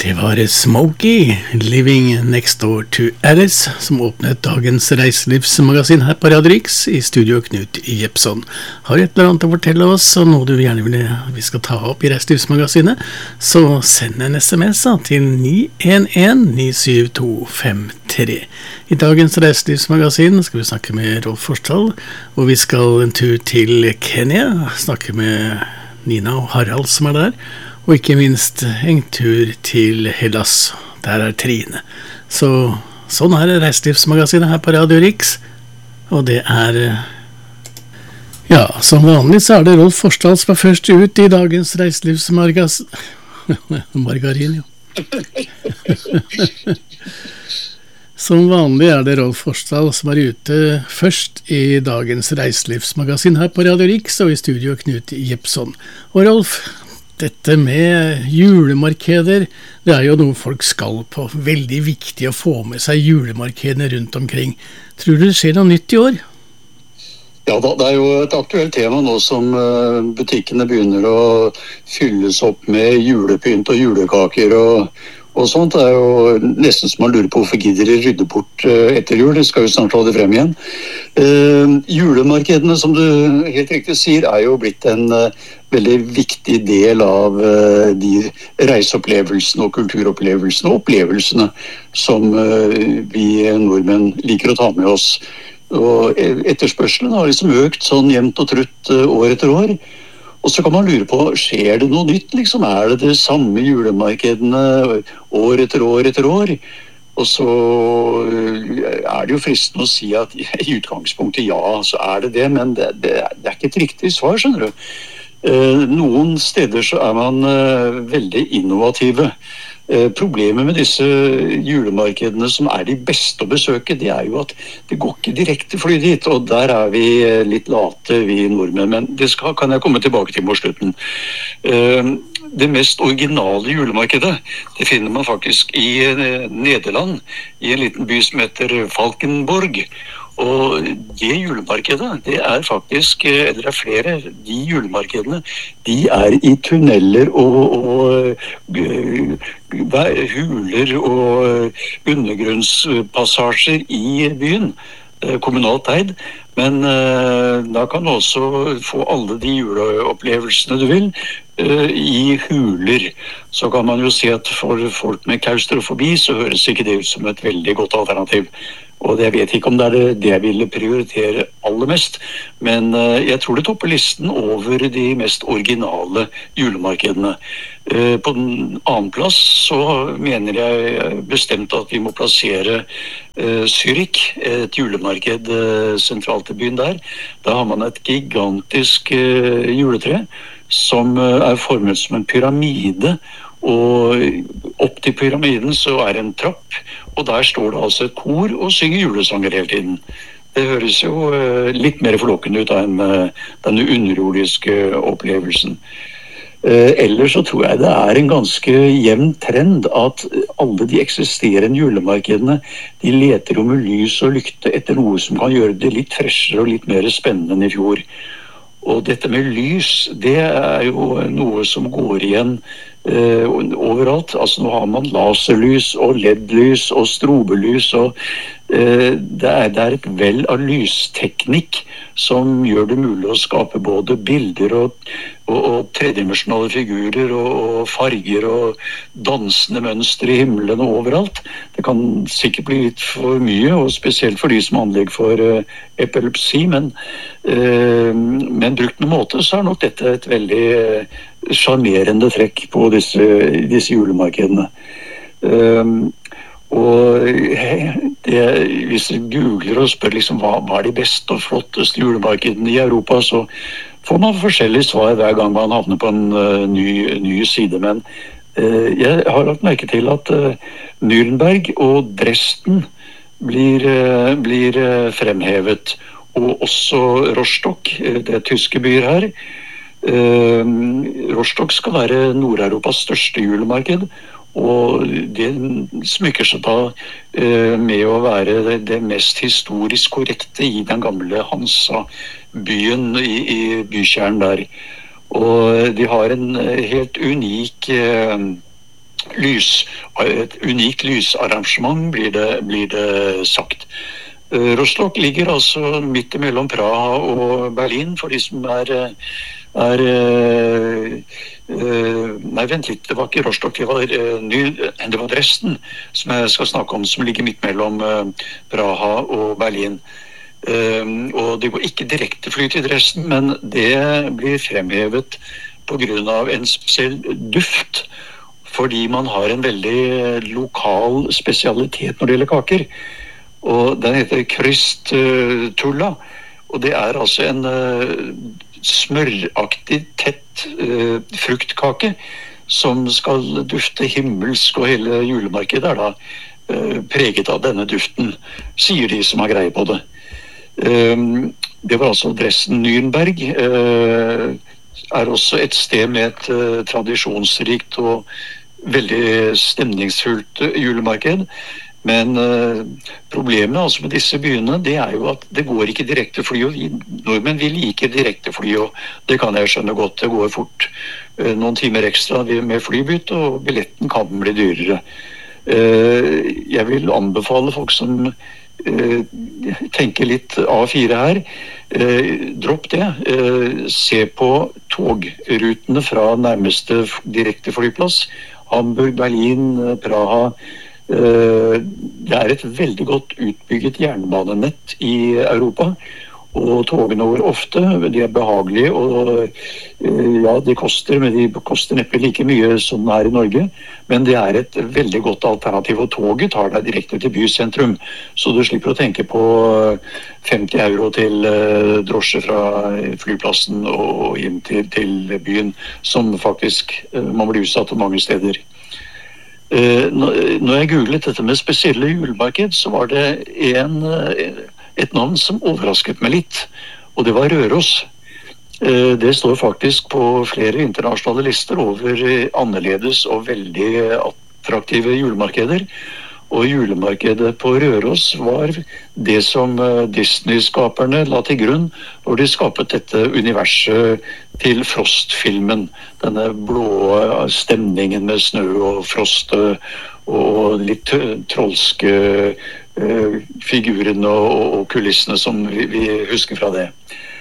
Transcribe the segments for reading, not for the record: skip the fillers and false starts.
Det var Smokey, Living Next Door to Alice, som åpnet dagens reiselivsmagasin her på Radio Riks i studio Knut Jepson. Har du et eller annet å fortelle oss, og noe du gjerne vil vi skal ta opp i reiselivsmagasinet, så send en SMS til 911-97253. I dagens reiselivsmagasin skal vi snakke med Rolf Forsdal, og vi skal en tur til Kenya, snakke med Nina og Harald som der, og ikke minst en tur til Hellas. Der Trine. Sånn reiselivsmagasinet her på Radio Riks. Og det ja, som vanlig så det Rolf Forsdal som først ut i dagens reiselivsmagasin. Margarin, jo. Som vanlig det Rolf Forsdal som ute først i dagens reiselivsmagasin her på Radio Riks og i studio Knut Jepson. Og Rolf, dette med julemarkeder, det jo noe folk skal på. Veldig viktig å få med seg julemarkedene rundt omkring. Tror du det skjer noe nytt i år? Ja, det jo et aktuelt tema nå som butikkene begynner å fylles opp med julepynt og julekaker og sånt. Det jo nesten som man lurer på hvorfor gidder de rydde bort etter jul. Det skal jo snart ha det frem igjen. Julemarkedene, som du helt riktig sier, jo blitt en veldig viktig del av de reiseopplevelsene og kulturopplevelsene og opplevelsene som vi nordmenn liker å ta med oss. Og etterspørselen har liksom økt sånn jevnt og trutt år etter år. Og så kan man lure på, skjer det noe nytt liksom? Det samme julemarkedene år etter år etter år? Og så det jo fristende å si at i utgangspunktet ja, så det, men det ikke et riktig svar, skjønner du. Noen steder så man veldig innovative. Problemet med disse julemarkedene som de beste å besøke, det jo at det går ikke direkte fly dit, og der vi litt late, vi nordmenn, men det kan jeg komme tilbake til på slutten. Det mest originale julemarkedet, det finner man faktisk i Nederland, i en liten by som heter Valkenborg. Og det julemarkedet, det faktisk, eller det flere, de julemarkedene, de i tunneler og huler og undergrunnspassasjer i byen, kommunalt eid, men da kan du også få alle de juleopplevelsene du vil i huler. Så kan man jo si at for folk med klaustrofobi så høres ikke det ut som et veldig godt alternativ. Og jeg vet ikke om det det jeg ville prioritere aller mest, men jeg tror det topper listen over de mest originale julemarkedene. På den annen plass så mener jeg bestemt at vi må plassere Zürich, et julemarked sentralt i byen der. Da har man et gigantisk juletre som formet som en pyramide, og opp til pyramiden så en trapp, og der står det altså et kor og synger julesanger hele tiden. Det høres jo litt mer forlokkende ut av denne underjordiske opplevelsen. Ellers så tror jeg det en ganske jevn trend at alle de eksisterende julemarkedene, de leter jo med lys og lykte etter noe som kan gjøre det litt freshere og litt mer spennende enn i fjor. Og dette med lys, det jo noe som går igjen overalt. Altså nå har man laserlys og LED-lys og strobelys, og det et vell av lysteknikk som gjør det mulig å skape både bilder og tredimensjonale figurer og farger og dansende mønstre i himmelen og overalt. Det kan sikkert bli litt for mye, og spesielt for de som har anlegg for epilepsi, men brukt med måte så nok dette et veldig charmerende trekk på disse julemarkedene. Og hvis du googler og spør liksom, hva de beste og flotteste julemarkedene i Europa, så får man forskjellige svar hver gang man havner på en ny side. Men jeg har lagt merke til at Nürnberg og Dresden blir fremhevet, og også Rostock, det tyske byer her. Rostock skal være Nord-Europas største julemarked, og det smykker seg da med å være det mest historisk korrekte i den gamle Hansa-byen i bykjernen der. Og de har en helt unik et unikt lysarrangement blir det sagt. Rostock ligger altså midt imellom Praha og Berlin, for de som nei, vent litt, det var ikke Rostock, det var Dresden, som jeg skal snakke om, som ligger midt mellom Praha og Berlin. Og det går ikke direkte fly til Dresden, men det blir fremhevet på grunn av en spesiell duft, fordi man har en veldig lokal spesialitet når det gjelder kaker. Og den heter Krysttulla, og det er altså en smøraktig, tett fruktkake som skal dufte himmelsk, og hele julemarkedet er da preget av denne duften, sier de som har greie på det. Det var altså Dresden-Nürnberg, er også et sted med et tradisjonsrikt og veldig stemningsfullt julemarked. Men problemet altså med disse byene, det er jo at det går ikke direkte fly, og nordmenn vil like direkte fly, og det kan jeg skjønne godt. Det går fort noen timer ekstra med flybytte, og billetten kan bli dyrere. Jeg vil anbefale folk som tenker litt A4 her, dropp det. Se på togrutene fra nærmeste direkte flyplass, Hamburg, Berlin, Praha. Det er et veldig godt utbygget jernbanenett i Europa, og togene går ofte, de er behagelige, og ja, de koster, men de koster neppe like mye som her i Norge, men det er et veldig godt alternativ, og toget tar deg direkte til bysentrum, så du slipper å tenke på 50 euro til drosje fra flyplassen og inn til byen, som faktisk man blir utsatt på mange steder. Når jeg googlet dette med spesielle julemarked, så var det et navn som overrasket meg litt, og det var Røros. Det står faktisk på flere internasjonale lister over annerledes og veldig attraktive julemarkeder. Og julemarkedet på Røros var det som Disney-skaperne la til grunn når de skapet dette universet til Frost-filmen. Denne blå stemningen med snø og frost og litt trolske figurene og kulissene som vi husker fra det.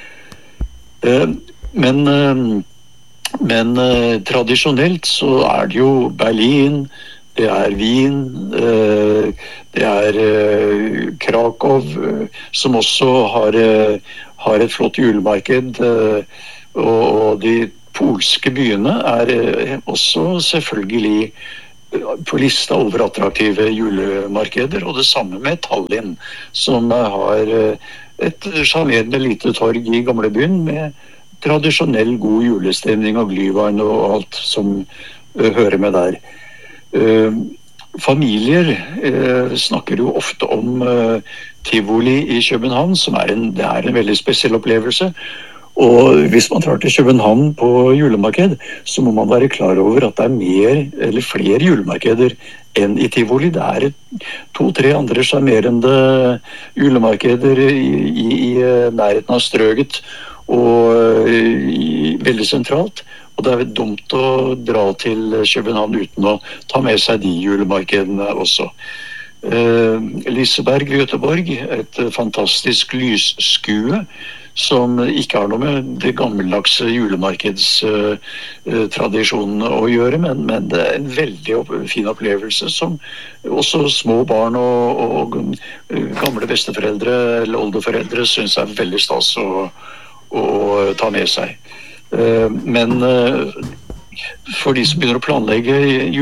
Men tradisjonelt så er det jo Berlin, det er Wien, det er Krakow, som også har et flott julemarked, og de polske byene er også selvfølgelig på lista over attraktive julemarkeder, og det samme med Tallinn, som har et charmerende lite torg i gamlebyen med tradisjonell god julestemning og glühwein og alt som hører med der. Familier snakker jo ofte om Tivoli i København, som er en veldig spesiell opplevelse. Og hvis man drar til København på julemarked, så må man være klar over at det er mer eller flere julemarkeder enn i Tivoli. Det er 2-3 andre charmerende julemarkeder i nærheten av Strøget og veldig sentralt. Og det er dumt å dra til København uten å ta med seg de julemarkedene også. Liseberg i Göteborg, et fantastisk lysskue som ikke har noe med det gammeldagse julemarkedstradisjonene å gjøre, men det er en veldig fin opplevelse som også små barn og gamle besteforeldre eller oldeforeldre synes er veldig stas å ta med seg. Men for de som begynner å planlegge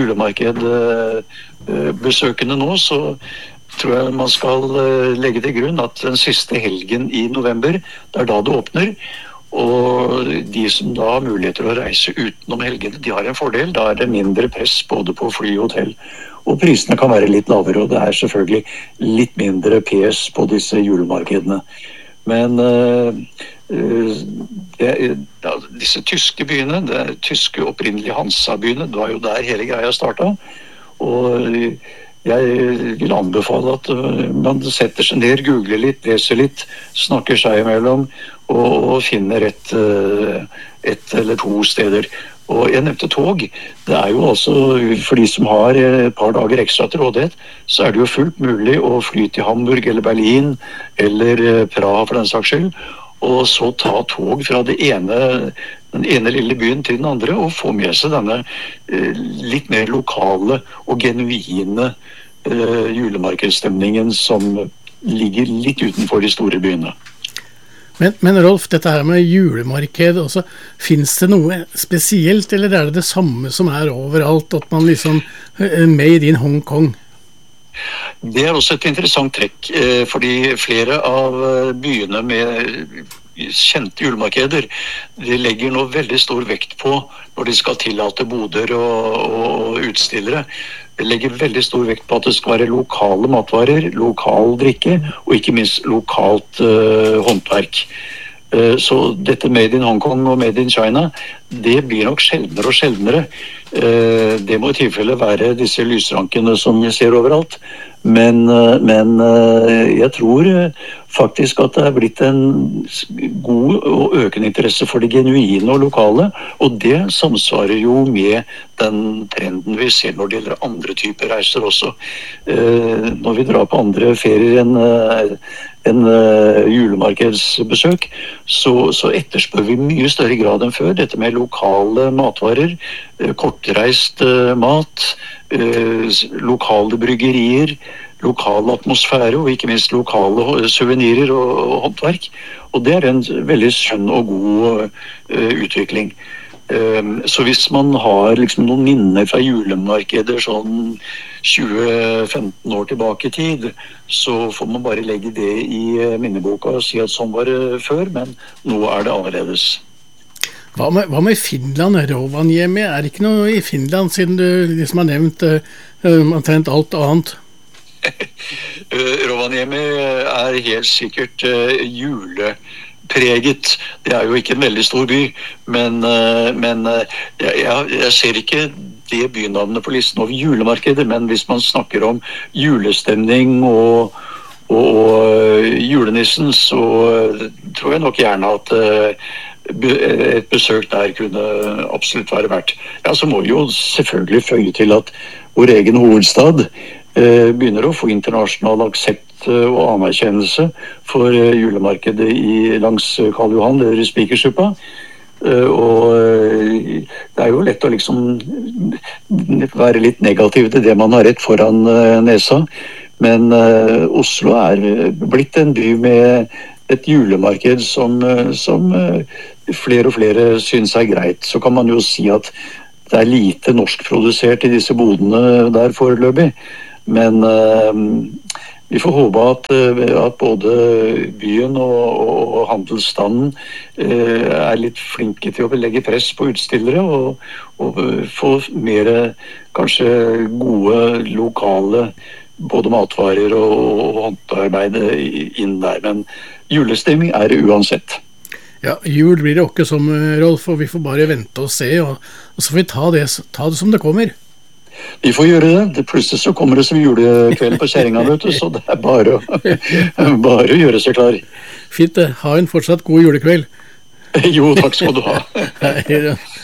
julemarkedbesøkene nå, så tror jeg man skal legge til grunn at den siste helgen i november, det er da det åpner, og de som da har muligheter å reise utenom helgene, de har en fordel. Da er det mindre press både på fly og hotell, og prisene kan være litt lavere, og det er selvfølgelig litt mindre pes på disse julemarkedene. Men disse tyske byene, det er tyske opprinnelige Hansa-byene, det var jo der hele greia startet, og jeg vil anbefale at man setter seg ned, googler litt, leser litt, snakker seg imellom og finner et eller to steder. Og jeg nevnte tog. Det jo altså, for de som har et par dager ekstra til rådighet, så det jo fullt mulig å fly til Hamburg eller Berlin eller Praha for den saks skyld, og så ta tog fra den ene lille byen til den andre og få med seg denne litt mer lokale og genuine julemarkedsstemningen som ligger litt utenfor de store byene. Men Rolf, dette her med julemarked også, finnes det noe spesielt, eller det samme som overalt, at man liksom made in Hong Kong? Det også et interessant trekk, fordi flere av byene med kjente julemarkeder, de legger nå veldig stor vekt på når de skal tillate boder og utstillere. De legger veldig stor vekt på at det skal være lokale matvarer, lokal drikke og ikke minst lokalt håndverk. Så dette Made in Hong Kong og Made in China, det blir nok sjeldnere og sjeldnere. Det må i tilfelle være disse lysrankene som vi ser overalt. Men jeg tror faktisk at det blitt en god og økende interesse for det genuine og lokale, og det samsvarer jo med den trenden vi ser når det gjelder andre typer reiser også. Når vi drar på andre ferier enn julemarkedsbesøk, så etterspør vi mye større grad enn før dette med lokale matvarer, kortreist mat, lokale bryggerier, lokal atmosfære og ikke minst lokale souvenirer og håndverk. Og det en veldig skjønn og god utvikling. Så hvis man har liksom noen minner fra julemarkeder sånn 20-15 år tilbake i tid, så får man bare legge det i minneboka og si at sånn var det før, men nå det annerledes. Hva med Finland, Rovaniemi? Det ikke noe i Finland, siden du liksom har nevnt omtrent alt annet? Rovaniemi helt sikkert julepreget. Det jo ikke en veldig stor by, men jeg ser ikke det bynavnet på listen over julemarkeder, men hvis man snakker om julestemning og julenissen, så tror jeg nok gjerne at et besøk der kunne absolutt være verdt. Ja, så må vi jo selvfølgelig føye til at vår egen hovedstad begynner å få internasjonal aksept og anerkjennelse for julemarkedet langs Karl Johan, eller Spikersuppa. Og det jo lett å liksom være litt negativ til det man har rett foran nesa, men Oslo blitt en by med et julemarked som flere og flere synes greit. Så kan man jo si at det lite norskprodusert i disse bodene der foreløpig, men vi får håpe at både byen og handelsstanden litt flinke til å legge press på utstillere og få mer kanskje gode lokale både matvarer og håndarbeid inn der, men julestemning det uansett. Ja, jul blir det ikke som, Rolf, og vi får bare vente og se, og så får vi ta det som det kommer. Vi får gjøre det. Plutselig så kommer det som julekveld på kjæringa, vet du, så det bare å gjøre seg klar. Fint det. Ha en fortsatt god julekveld. Jo, takk skal du ha. Hei da.